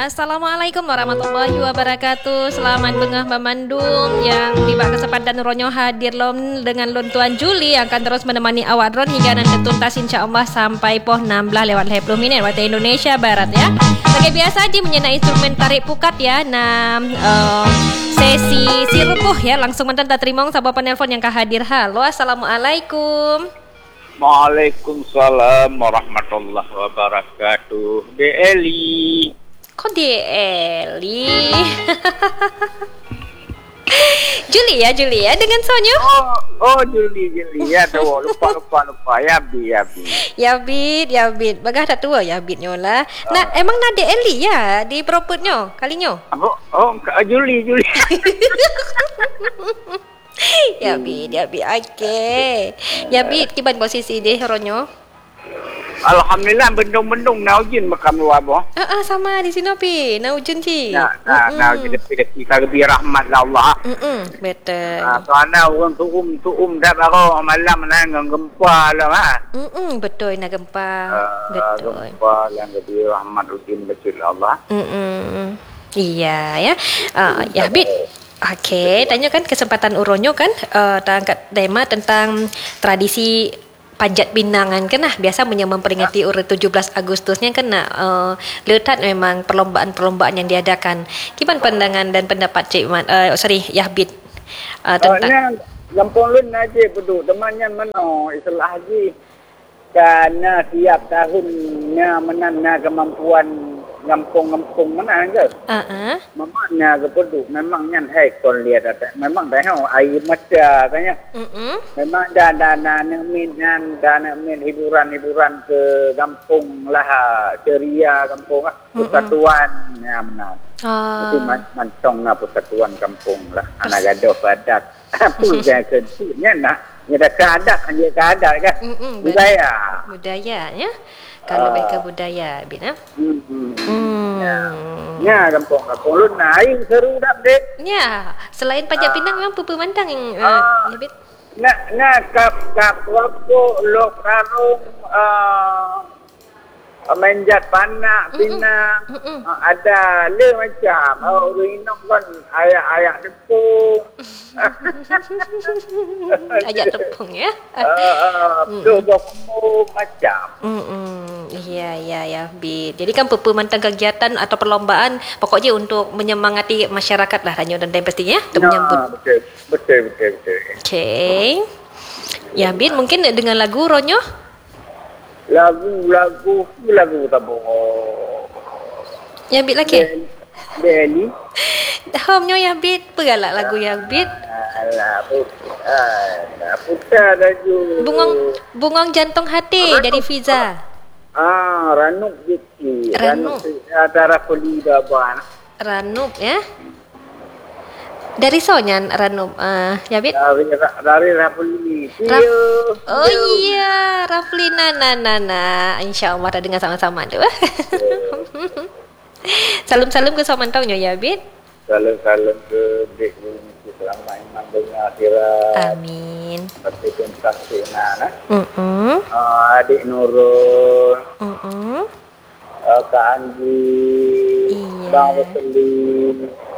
Assalamualaikum warahmatullahi wabarakatuh. Selamat bengah Mamandung yang tiba kesempatan ronyo hadir lom dengan lon Tuan Juli yang akan terus menemani awak ron hingga nanti tuntas insya-Allah sampai poh 16 lewat 20 minit waktu Indonesia Barat ya. Seperti biasa di menyenai instrumen tarik pukat ya. Sesi sirupuh ya langsung mantan tak terima sahabat penelpon yang hadir. Halo, assalamualaikum. Waalaikumsalam warahmatullahi wabarakatuh. Eli. Kok Eli? Juli ya dengan Sonyo. Juli ya tuh lupa Yabit bagah tak tua Yabit nyola. Nah emang nade Eli ya di proputnyo kalinyo. Juli. Yabit okey. Yabit kiban posisi deh ronyo. Alhamdulillah bendung naujin makam wabo. Sama di sini pi naujun ci. Naujin depi lebih rahmat Allah. Betul. Soalnya orang tuum dah baru malam nang gempa lah. Betul nak gempa. Betul. Gempa yang lebih rahmat ujin betul Allah. Iya ya. Yabit. Okey, tanya kan kesempatan uronyo kan angkat tema tentang tradisi Panjat Pinangan kan biasa memperingati urut 17 Agustusnya kan letak memang perlombaan yang diadakan. Gimana pandangan dan pendapat Cik Mat Yahbit tentang Lampung Lun aja betul temannya meno istilah haji karena tiap tahunnya menana kemampuan ngampung mana ke? Memangnya kepedu memang nyan hai kon lihat ada. Memang dah air mata katanya. Memang dana min hiburan ke kampung lah ceria kampung persatuan ya benar. Itu mancong na persatuan kampung lah. Anak gaduh padat. Apa yang kesunya nak? Ada keadat kan? Budaya ya. Kalau baik ke budaya Bin Ya kampung Lun naik seru dah dek. Ya, selain Panjat Pinang memang pemandang yang Bin. Kap waktu lok karung menjat panak pinang ada le macam ruinok kan ayak tepung. Ayak tepung ya. Kamu macam. Ya. Jadi kan pemantang kegiatan atau perlombaan pokoknya untuk menyemangati masyarakat lah Ranyo dan pastinya untuk menyambut. Betul. Okey. Ya Bin mungkin dengan lagu Ronyo. Lagu tabung. Ya Bin lagi. Beli. Homnyo ya Bin, pegalak lagu ya Bin. Putar laju. Bungong jantung hati dari Fiza. Ranuk gitu. Ranuk ada Rafli daban. Ranuk ya. Dari Sonyan Ranuk ya Bin. Dari Rafli. Iya, Rafli nana. Insya-Allah ada dengan sama-sama tu. Salam-salam ke Somantaunya ya Bin. Salam ke Dek selamat iman dunia akhirat. Amin. Seperti pentas Nana. Adik Nurul. Kak Anji. Iya. Bang Weselin.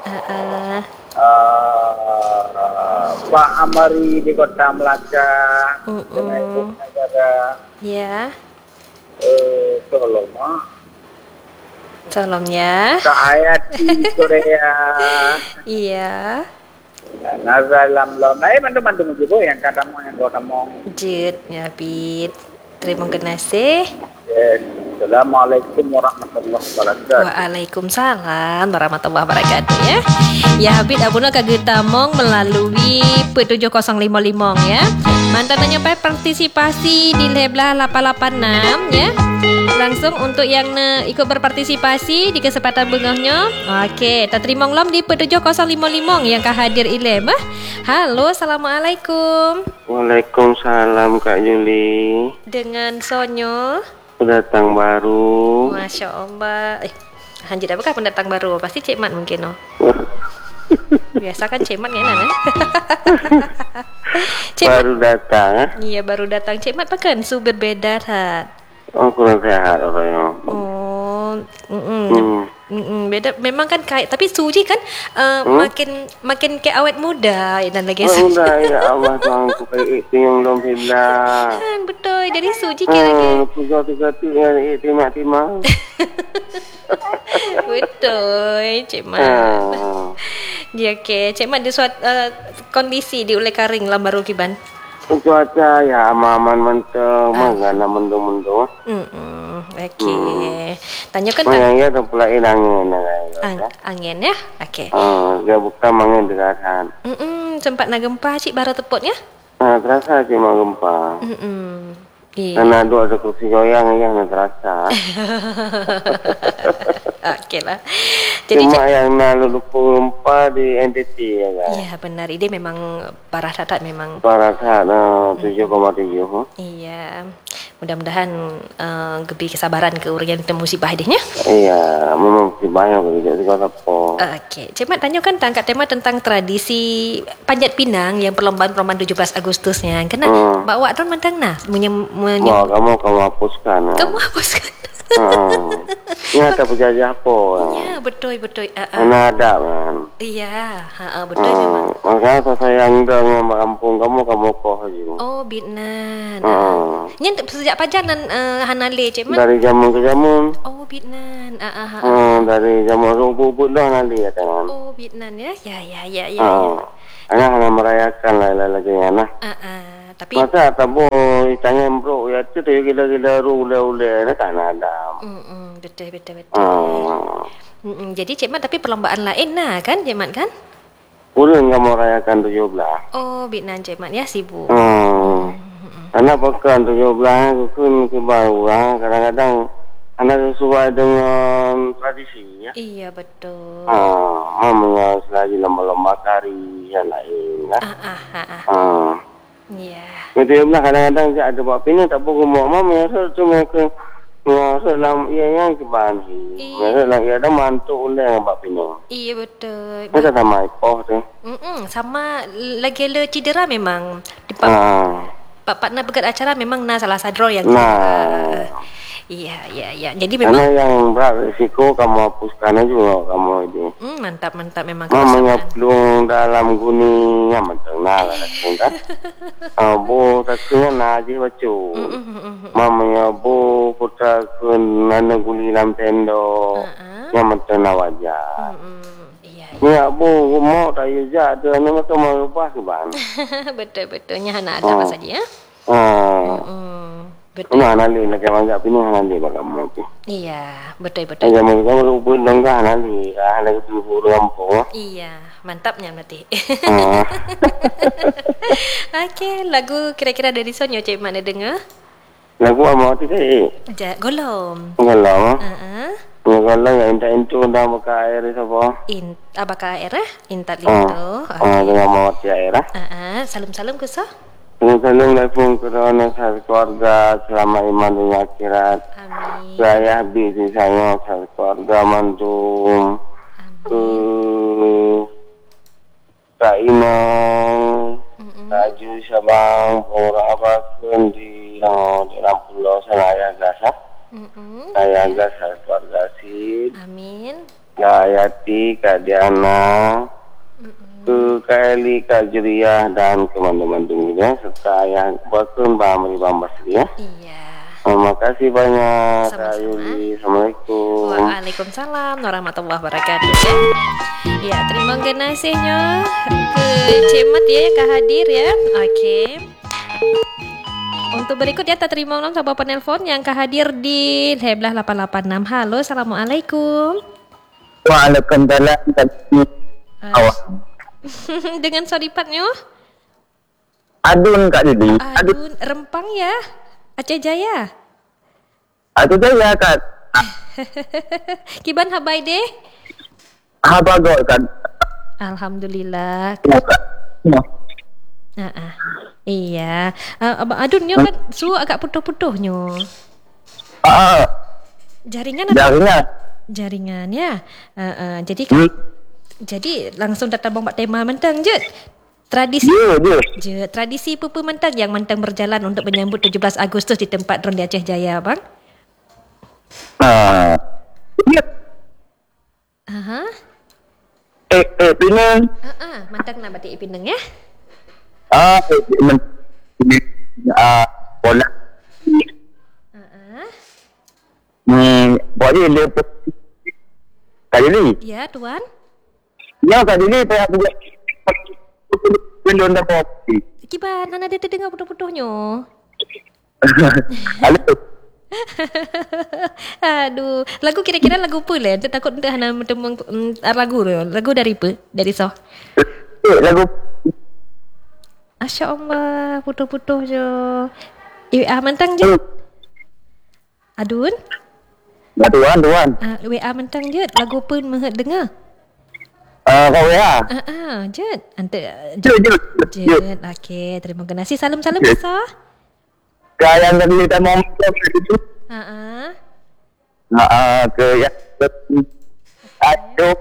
Pak Amari di Kota Melaka. Dengan negara. Ya. Tolong ya. Kak Ayati Korea. Iya. Nazalam lom. Bantu juga yang katamu yang kamu. Jut ya Bit. Terima kasih. Yes. Assalamualaikum warahmatullahi wabarakatuh. Waalaikumsalam warahmatullahi wabarakatuh ya. Ya Habib abuna kagetamong melalui P7055 ya. Mantan nyampe partisipasi di Leblah 886 ya. Langsung untuk yang ikut berpartisipasi di kesempatan bengahnya. Okey, tak terima ngelom di P7055 yang hadir ilem. Halo, assalamualaikum. Waalaikumsalam Kak Juli. Dengan Sonyo. Pendatang baru. Masya Allah. Hanjit apakah pendatang baru? Pasti Cik Mat mungkin Biasa kan Cik Mat kan? Baru datang. Iya baru datang. Cik Mat pakan su berbeda hat. Oh kurang sehat orangnya. Beda memang kan kait, tapi suji kan makin ke awet muda dan lagi. Muda ya Allah tuangku kayak itu yang belum hilang. Betul, jadi suji kira-kira. Tiga-tiga yang timah-timah. Betul, Cik Mat. Ya, okey. Cik Mat, ada kondisi di Ulai Karing lah baru kiban. Cuaca ya aman menteng, mangana mendung-mendung. Okey. Tanyakan ya tu pula angin. Angin ya. Okey. Dia bukan angin derasan. Sempat nak gempa cik baru teput ya? Terasa cik mau gempa. Karena ada kursi goyang yang terasa. Okey lah. Jadi cuma yang lalu gempa di NTT ya kan? Ya benar, ini memang parah sangat memang. Parah sangat 7,7. Iya. Mudah-mudahan lebih kesabaran ke orang yang temu musibah dia. Iya, memang banyak juga apa. Okey, Cik Mat tanya kan angkat tema tentang tradisi Panjat Pinang yang perlombaan 17 Agustusnya. Kena bawa don mantang nah kamu hapuskan. Kamu hapuskan. Ini ada penjajah apa? Ya, betul. Mana ada kan? Iya, betul memang. Makanya saya dengan kampung kamu kok aja. Oh, Bitnan. Ini sejak pajanan Hanale, Cik Mat? Dari jamun ke jamun. Oh, Bitnan. Dari jamun rumput dah Hanale ya kan. Oh, Bitnan ya. Ya. Anak merayakan lagi anak. Tapi masa tabu tanya bro ya tu gila-gila ule tak ada. Betul. Jadi Cik Mat tapi perlombaan lain lah kan Cik Mat kan? Ulun enggak mau rayakan 17. Oh, Bitnan Cik Mat ya sibuk. Karena pekan 17 kun ke baru kadang-kadang anak sesuai dengan tradisi ya. Iya betul. Mamanya selagi lomba-lomba tari yang lain lah. Iya. Betul lah kadang-kadang ada buat pinang tak boleh mau mama ya cuma ke dalam yang ke banhi. Ya lah ya ada mantu oleh buat pinang. Iya betul. Kita sama ipoh tu. Sama lagi le cedera memang. Partner berkat acara memang salah sadro yang. Iya. Jadi memang karena yang berat risiko kamu hapuskan juga kamu itu. Mantap memang. Mamanya belum dalam guni yang mentenang lah kan. Bu taknya naji bacu. Mamanya bu putra kun nana guli dalam tendo yang mentenang wajah. Iya. Bu mau tak ya ada nama tu mau ubah ke ban. Betulnya anak ada apa saja ya? Betul. Nanti nak mangga pinang nanti bagaimana tu? Iya, betul. Aja mau kamu pun lengkah nanti, lagi tu kampung. Iya, mantapnya berarti. Okey, lagu kira-kira dari Sonyo Cik Mat dengar? Lagu apa tu Golom. Golom. Golom yang itu dah buka air siapa? Abaka air Intat Linto. Dengan mau air. Salam-salam ke so? Salam langsung kerana keluarga selama iman dunia akhirat. Amin. Saya habis saya keluarga mantum. Kak Inong, Kak Ju Sabang, orang apa pun di dalam pulau Selayar Gasa. Saya Gasa keluarga Sid. Amin. Kak Yati, Kak Diana. Ke Kak Kak Juriah dan teman-teman juga serta yang berkun Bambri Bambasri ya. Iya. Terima kasih banyak Sama-sama. Kak Yuli. Assalamualaikum. Waalaikumsalam warahmatullahi wabarakatuh. Ya, terima kasihnya ke Cik Mat ya yang hadir ya. Okey. Untuk berikut ya kita terima ulang sahabat penelpon yang hadir di Heblah 886. Halo, assalamualaikum. Waalaikumsalam. Dengan sodipatnya? Adun Kak Didi. Adun Rempang ya? Aceh Jaya. Aceh Jaya Kak. Kiban habai deh. Habago Kak. Alhamdulillah. Iya. Abang Adunnya kan su agak putuh-putuhnya. Jaringan apa? Jaringan ya. Jadi kan jadi langsung datang bomba tema mentang je. Tradisi pupu mentang yang mentang berjalan untuk menyambut 17 Agustus di tempat Ron di Aceh Jaya, bang. Aha. Pinang. Mantap nak batik pinang ya. Bola. Boleh lepas kali ni. Ya, tuan. Ya, kali ni saya buat belum dapat. Kiban, Nana dia terdengar putus-putusnya. Halo. Aduh, lagu kira-kira lagu apa lah? Takut entah Hana bertemu lagu tu. Lagu dari apa? Dari so. Lagu. Masya Allah, putus-putus je. WA mentang je. Adun? Tuan. WA mentang je. Lagu apa mahu dengar? Kau ya? Jut. Jut. Okey, terima kasih. Salam-salam besar. Yang tadi kita mau itu. Ke ya. Aduh.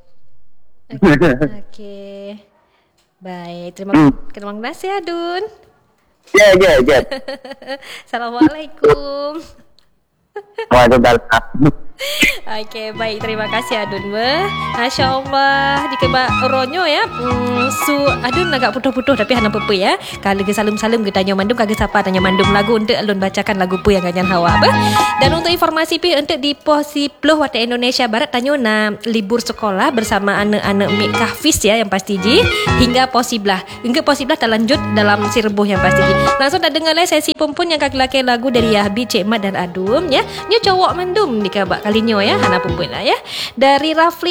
Okey. Baik, terima kasih Adun. Ya. Assalamualaikum. Waalaikumsalam. Okey, baik, terima kasih Adun. Masya Allah, dikebak ronyo ya. Adun agak putus-putus tapi hana apa-apa ya. Kalau ke salam-salam ke tanya mandum, kagak siapa tanya mandum lagu untuk alun bacakan lagu pu yang ganyan hawa apa. Dan untuk informasi pi untuk di Posi Ploh Wata Indonesia Barat tanya nak libur sekolah bersama anak-anak Mik Kahfiz ya yang pasti ji hingga Posiblah. Hingga Posiblah terlanjut dalam Sirbuh yang pasti ji. Langsung dah dengar sesi pun yang kaki-laki lagu dari Yahbi, Cik Mat dan Adum ya. Nya cowok mandum dikebak kalinya ya hana pun lah ya. Dari Rafli